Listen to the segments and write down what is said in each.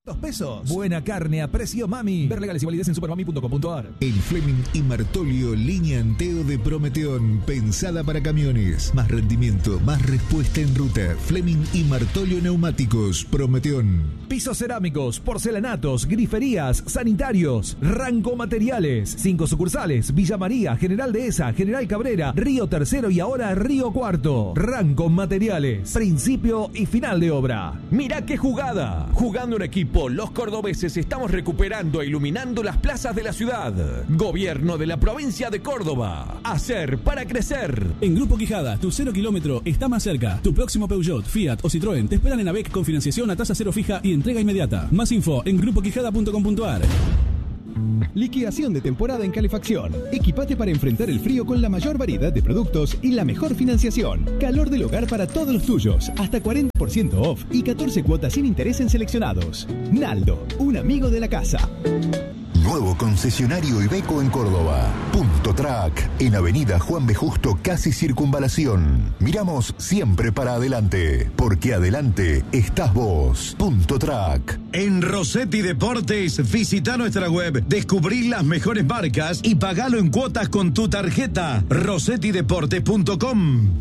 pesos. Buena carne a precio mami. Ver legales y validez en supermami.com.ar. El Fleming y Martolio, línea Anteo de Prometeón, pensada para camiones. Más rendimiento, más respuesta en ruta. Fleming y Martolio Neumáticos, Prometeón. Pisos cerámicos, porcelanatos, griferías, sanitarios. Ranco Materiales. 5 sucursales: Villa María, General Dehesa, General Cabrera, Río Tercero y ahora Río Cuarto. Ranco Materiales. Principio y final de obra. Mirá qué jugada. Jugando en equipo, los cordobeses estamos recuperando e iluminando las plazas de la ciudad. Gobierno de la provincia de Córdoba. Hacer para crecer. En Grupo Quijada, tu 0 kilómetro está más cerca. Tu próximo Peugeot, Fiat o Citroën te esperan en ABEC con financiación a tasa cero fija y entrega inmediata. Más info en grupoquijada.com.ar. Liquidación de temporada en calefacción. Equipate para enfrentar el frío con la mayor variedad de productos y la mejor financiación. Calor del hogar para todos los tuyos. Hasta 40% off y 14 cuotas sin interés en seleccionados. Naldo, un amigo de la casa. Nuevo concesionario Iveco en Córdoba. Punto Track, en Avenida Juan B. Justo, casi Circunvalación. Miramos siempre para adelante, porque adelante estás vos. Punto Track. En Rossetti Deportes, visita nuestra web, descubrí las mejores marcas y pagalo en cuotas con tu tarjeta. rossettideportes.com.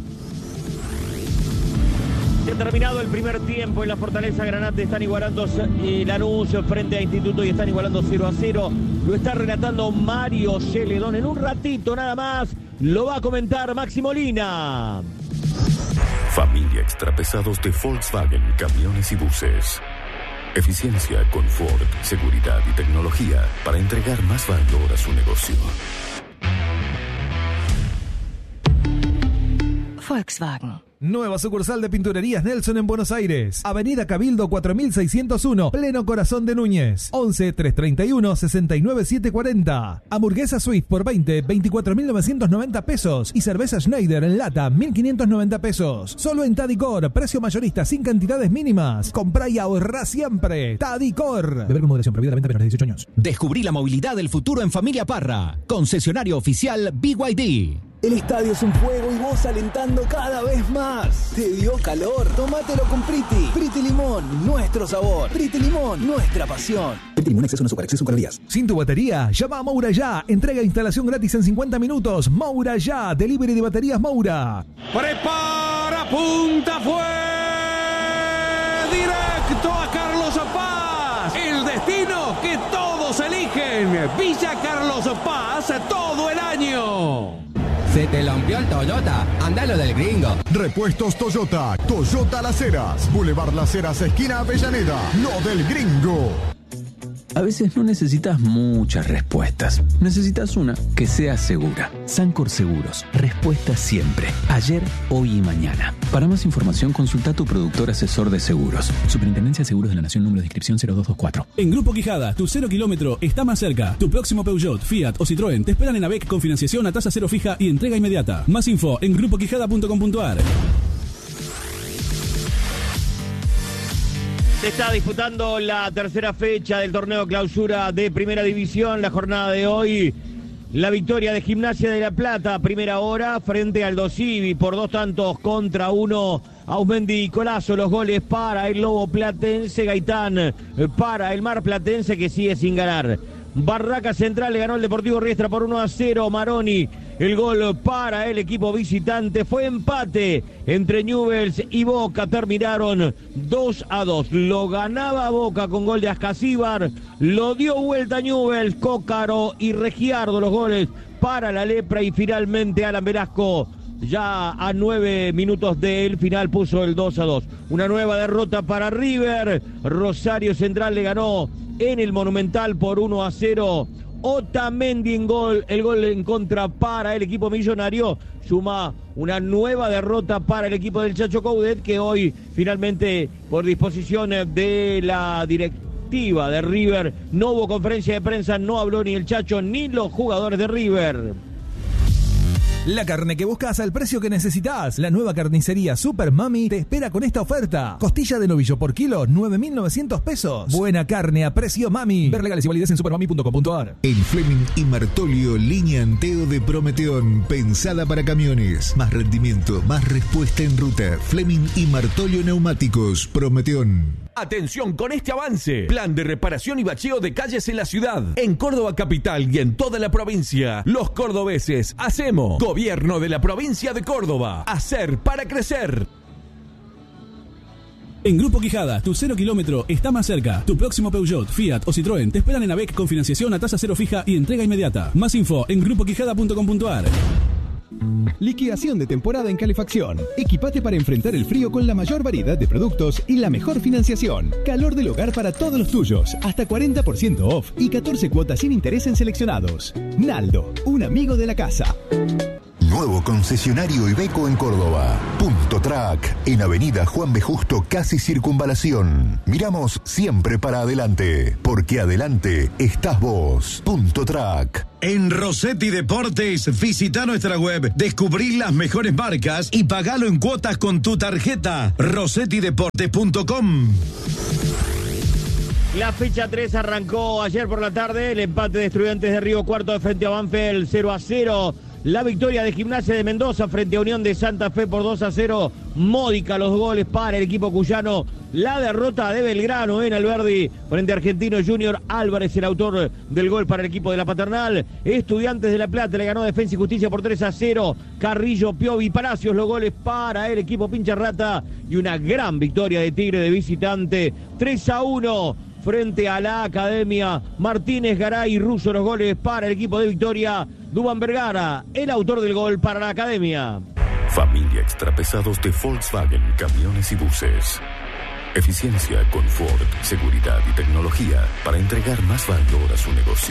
Ha terminado el primer tiempo en la Fortaleza Granate. Están igualando Lanús frente a Instituto y están igualando 0-0. Lo está relatando Mario Celedón. En un ratito nada más lo va a comentar Maxi Molina. Familia Extrapesados de Volkswagen, camiones y buses. Eficiencia, confort, seguridad y tecnología para entregar más valor a su negocio. Volkswagen. Nueva sucursal de Pinturerías Nelson en Buenos Aires. Avenida Cabildo 4601, pleno corazón de Núñez. 11 331 69 740. Hamburguesa Swift por 24.990 pesos. Y cerveza Schneider en lata, 1.590 pesos. Solo en Tadicor, precio mayorista sin cantidades mínimas. Comprá y ahorrá siempre. Tadicor. Beber con moderación, prohibida la venta menores de 18 años. Descubrí la movilidad del futuro en Familia Parra. Concesionario oficial BYD. El estadio es un fuego y vos alentando cada vez más. ¿Te dio calor? Tómatelo con Priti. Priti Limón, nuestro sabor. Priti Limón, nuestra pasión. Priti Limón, exceso no azúcar, exceso calorías. Sin tu batería, llama a Moura Ya. Entrega e instalación gratis en 50 minutos. Moura Ya, delivery de baterías Moura. Prepara, punta, fue directo a Carlos Paz. El destino que todos eligen. Villa Carlos Paz todo el año. Se te lampió el Toyota, andalo del Gringo. Repuestos Toyota, Toyota Las Heras, Boulevard Las Heras, esquina Avellaneda, lo del Gringo. A veces no necesitas muchas respuestas. Necesitas una que sea segura. Sancor Seguros. Respuesta siempre. Ayer, hoy y mañana. Para más información, consulta a tu productor asesor de seguros. Superintendencia de Seguros de la Nación, número de inscripción 0224. En Grupo Quijada, tu 0 kilómetro está más cerca. Tu próximo Peugeot, Fiat o Citroën te esperan en ABEC con financiación a tasa cero fija y entrega inmediata. Más info en grupoquijada.com.ar. Se está disputando la tercera fecha del torneo clausura de Primera División. La jornada de hoy, la victoria de Gimnasia de La Plata, primera hora, frente al Dosivi por 2-1. Ausmendi y Colazo, los goles para el Lobo Platense. Gaitán para el Mar Platense, que sigue sin ganar. Barraca Central le ganó el Deportivo Riestra por 1-0. Maroni, el gol para el equipo visitante. Fue empate entre Newell's y Boca. Terminaron 2-2. Lo ganaba Boca con gol de Ascasíbar. Lo dio vuelta Newell's, Cócaro y Regiardo, los goles para la Lepra. Y finalmente Alan Velasco, ya a 9 minutos del final, puso el 2-2. Una nueva derrota para River. Rosario Central le ganó en el Monumental por 1-0. Otamendi el gol en contra para el equipo millonario. Suma una nueva derrota para el equipo del Chacho Coudet, que hoy finalmente, por disposición de la directiva de River, no hubo conferencia de prensa, no habló ni el Chacho ni los jugadores de River. La carne que buscas al precio que necesitas. La nueva carnicería Super Mami te espera con esta oferta. Costilla de novillo por kilo, 9.900 pesos. Buena carne a precio Mami. Ver legales y validez en supermami.com.ar. El Fleming y Martolio, línea Anteo de Prometeón, pensada para camiones. Más rendimiento, más respuesta en ruta. Fleming y Martolio Neumáticos, Prometeón. Atención con este avance. Plan de reparación y bacheo de calles en la ciudad. En Córdoba capital y en toda la provincia. Los cordobeses hacemos. Gobierno de la provincia de Córdoba. Hacer para crecer. En Grupo Quijada, tu 0 kilómetro está más cerca. Tu próximo Peugeot, Fiat o Citroën te esperan en AVEC con financiación a tasa cero fija y entrega inmediata. Más info en grupoquijada.com.ar. Liquidación de temporada en calefacción. Equipate para enfrentar el frío con la mayor variedad de productos y la mejor financiación. Calor del hogar para todos los tuyos. Hasta 40% off y 14 cuotas sin interés en seleccionados. Naldo, un amigo de la casa. Nuevo concesionario Iveco en Córdoba. Punto Track, en Avenida Juan B. Justo, casi Circunvalación. Miramos siempre para adelante, porque adelante estás vos. Punto Track. En Rossetti Deportes, visita nuestra web, descubrí las mejores marcas y pagalo en cuotas con tu tarjeta. rossettideportes.com. La fecha 3 arrancó ayer por la tarde, el empate de Estudiantes de Río Cuarto frente a Banfield 0-0. La victoria de Gimnasia de Mendoza frente a Unión de Santa Fe por 2-0. Módica los goles para el equipo cuyano. La derrota de Belgrano en Alberdi frente a Argentino Junior. Álvarez, el autor del gol para el equipo de la Paternal. Estudiantes de La Plata le ganó Defensa y Justicia por 3-0. Carrillo, Piovi, Palacios los goles para el equipo Pincharrata. Y una gran victoria de Tigre de visitante 3-1. Frente a la Academia. Martínez, Garay y Russo los goles para el equipo de Victoria. Dubán Vergara, el autor del gol para la Academia. Familia Extrapesados de Volkswagen Camiones y Buses. Eficiencia, confort, seguridad y tecnología para entregar más valor a su negocio.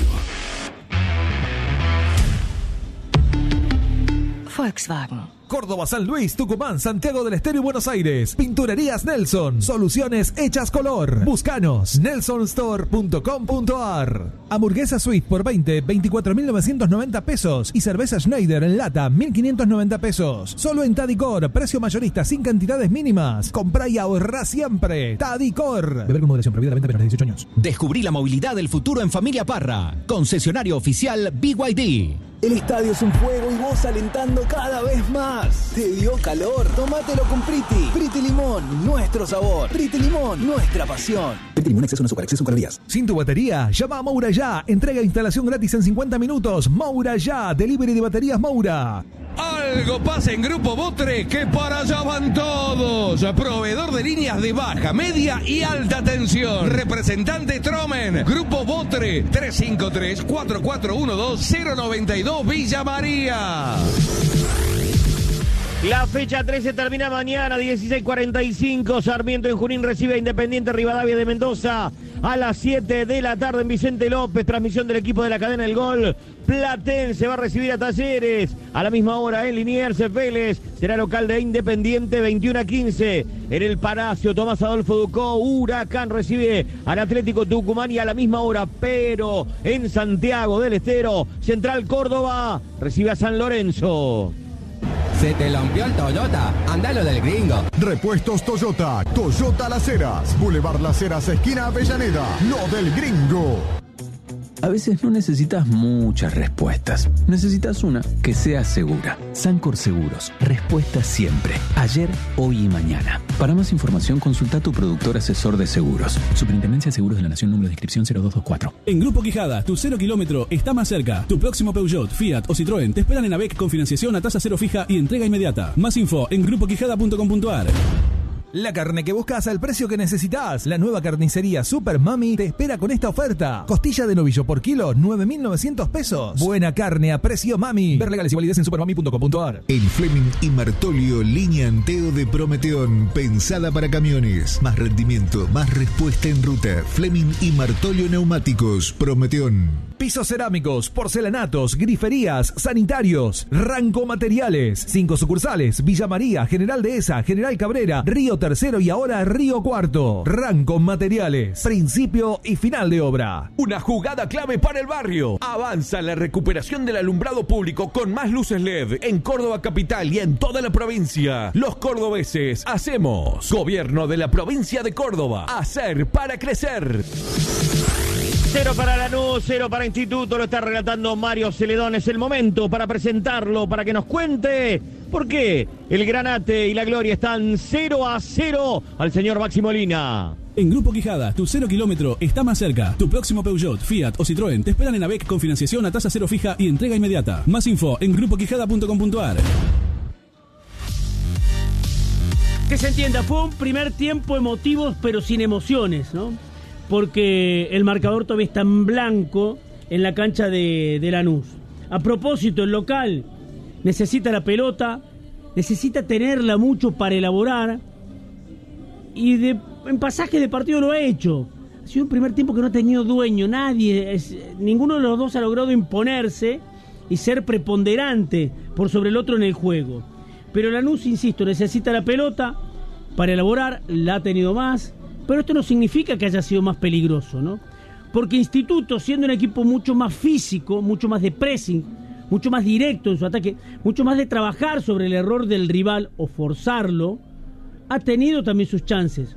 Volkswagen. Córdoba, San Luis, Tucumán, Santiago del Estero y Buenos Aires. Pinturerías Nelson. Soluciones hechas color. Búscanos. nelsonstore.com.ar. Hamburguesa Swift por 24.990 pesos. Y cerveza Schneider en lata, 1.590 pesos. Solo en Tadicor. Precio mayorista sin cantidades mínimas. Comprá y ahorrá siempre. Tadicor. Beber con moderación. Prohibida la venta menores de 18 años. Descubrí la movilidad del futuro en Familia Parra. Concesionario oficial BYD. El estadio es un fuego y vos alentando cada vez más. ¿Te dio calor? Tómatelo con Priti. Priti Limón, nuestro sabor. Priti Limón, nuestra pasión. Priti Limón, exceso en azúcar, exceso en calorías. Sin tu batería, llama a Moura ya. Entrega e instalación gratis en 50 minutos. Moura ya. Delivery de baterías Moura. Algo pasa en Grupo Botre, que para allá van todos. Proveedor de líneas de baja, media y alta tensión. Representante Tromen. Grupo Botre, 353-4412-092 Villa María. La fecha 13 termina mañana, 16:45. Sarmiento en Junín recibe a Independiente Rivadavia de Mendoza. A las 7 de la tarde en Vicente López, transmisión del equipo de la cadena El Gol. Platense va a recibir a Talleres. A la misma hora en Liniers, Vélez será local de Independiente, 21:15. En el Palacio, Tomás Adolfo Ducó, Huracán recibe al Atlético Tucumán. Y a la misma hora, pero en Santiago del Estero, Central Córdoba recibe a San Lorenzo. ¿Se te lampió el Toyota? Andalo del Gringo. Repuestos Toyota. Toyota Las Heras. Boulevard Las Heras, esquina Avellaneda. Lo del Gringo. A veces no necesitas muchas respuestas. Necesitas una que sea segura. Sancor Seguros. Respuesta siempre. Ayer, hoy y mañana. Para más información, consulta a tu productor asesor de seguros. Superintendencia de Seguros de la Nación, número de inscripción 0224. En Grupo Quijada, tu 0 kilómetro está más cerca. Tu próximo Peugeot, Fiat o Citroën te esperan en AVEC con financiación a tasa cero fija y entrega inmediata. Más info en grupoquijada.com.ar. La carne que buscas al precio que necesitas. La nueva carnicería Super Mami te espera con esta oferta. Costilla de novillo por kilo, 9.900 pesos. Buena carne a precio Mami. Ver legales y validez en supermami.com.ar. El Fleming y Martolio, línea Anteo de Prometeón, pensada para camiones. Más rendimiento, más respuesta en ruta. Fleming y Martolio Neumáticos, Prometeón. Pisos cerámicos, porcelanatos, griferías, sanitarios, Ranco Materiales. 5 sucursales: Villa María, General Dehesa, General Cabrera, Río Tercero y ahora Río Cuarto. Ranco Materiales. Principio y final de obra. Una jugada clave para el barrio. Avanza la recuperación del alumbrado público con más luces LED en Córdoba capital y en toda la provincia. Los cordobeses hacemos. Gobierno de la provincia de Córdoba. Hacer para crecer. 0 para Lanús, 0 para Instituto, lo está relatando Mario Celedón. Es el momento para presentarlo, para que nos cuente ¿Por qué el Granate y la Gloria están 0-0 al señor Maxi Molina? En Grupo Quijada, tu 0 kilómetro está más cerca. Tu próximo Peugeot, Fiat o Citroën te esperan en AVEC con financiación a tasa cero fija y entrega inmediata. Más info en grupoquijada.com.ar. Que se entienda, fue un primer tiempo emotivo pero sin emociones, ¿no? Porque el marcador todavía está en blanco en la cancha de Lanús. A propósito, el local necesita la pelota, necesita tenerla mucho para elaborar y en pasaje de partido lo ha hecho. Ha sido un primer tiempo que no ha tenido dueño, ninguno de los dos ha logrado imponerse y ser preponderante por sobre el otro en el juego. Pero Lanús, insisto, necesita la pelota para elaborar, la ha tenido más, pero esto no significa que haya sido más peligroso, ¿no? Porque Instituto, siendo un equipo mucho más físico, mucho más de pressing, mucho más directo en su ataque, mucho más de trabajar sobre el error del rival o forzarlo, ha tenido también sus chances.